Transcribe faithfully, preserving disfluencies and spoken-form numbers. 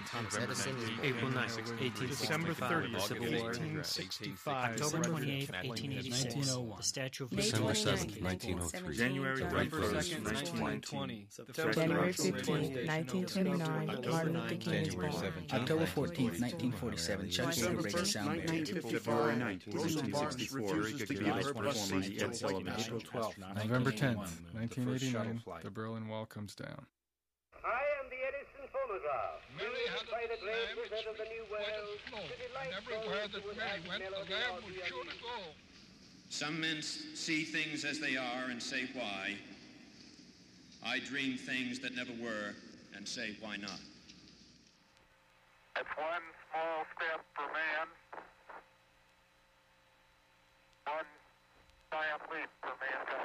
Thomas Edison was born. April ninth, eighteen sixty-five. December thirtieth, Civil War. eighteen sixty-five. October twenty-eighth, eighteen eighty-six. nineteen oh one. The Statue of May Liberty. December seventh, nineteen oh three. January November second, nineteen twenty. January fifteenth, nineteen twenty-nine, Martin Luther King was born. October fourteenth, nineteen forty-seven, Chuck Yeager breaks the sound barrier. February nineteenth, eighteen sixty-four, April twelfth, November tenth, nineteen eighty-nine, the Berlin Wall comes down. I am the Edison phonograph. Mary had a little lamb which stood by the snow, and everywhere that Mary went, the lamb would sure to go. Some men see things as they are and say why. I dream things that never were and say why not. It's one small step for man, one giant leap for mankind.